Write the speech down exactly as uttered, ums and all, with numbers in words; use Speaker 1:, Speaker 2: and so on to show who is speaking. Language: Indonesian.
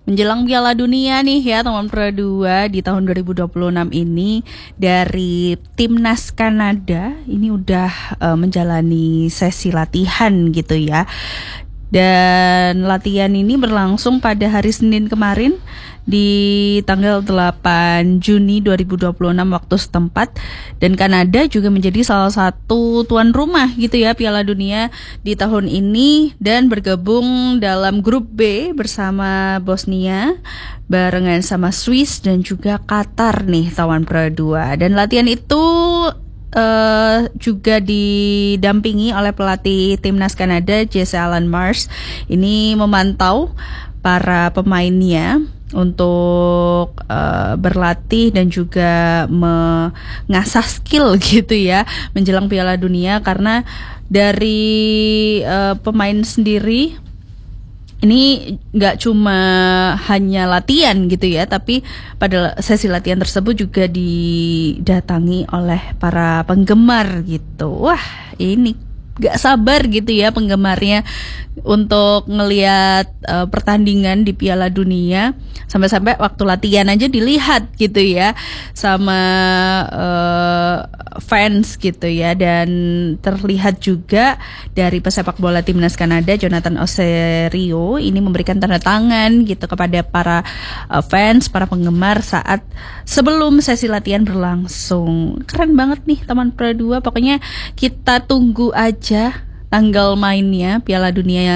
Speaker 1: menjelang Piala Dunia nih ya teman Pro dua di tahun dua ribu dua puluh enam ini, dari Timnas Kanada ini udah uh, menjalani sesi latihan gitu ya. Dan latihan ini berlangsung pada hari Senin kemarin di tanggal delapan Juni dua ribu dua puluh enam waktu setempat. Dan Kanada juga menjadi salah satu tuan rumah gitu ya Piala Dunia di tahun ini, dan bergabung dalam grup B bersama Bosnia barengan sama Swiss dan juga Qatar nih tawan Pro dua. Dan latihan itu Uh, juga didampingi oleh pelatih timnas Kanada Jesse Allen Mars. Ini memantau para pemainnya untuk uh, berlatih dan juga mengasah skill gitu ya menjelang Piala Dunia, karena dari uh, pemain sendiri ini nggak cuma hanya latihan gitu ya, tapi pada sesi latihan tersebut juga didatangi oleh para penggemar gitu. Wah, ini nggak sabar gitu ya penggemarnya untuk ngelihat uh, pertandingan di Piala Dunia. Sampai-sampai waktu latihan aja dilihat gitu ya sama uh, fans gitu ya. Dan terlihat juga dari pesepak bola timnas Kanada Jonathan Osorio ini memberikan tanda tangan gitu kepada para uh, fans, para penggemar saat sebelum sesi latihan berlangsung. Keren banget nih teman Pro dua. Pokoknya kita tunggu aja tanggal mainnya Piala Dunia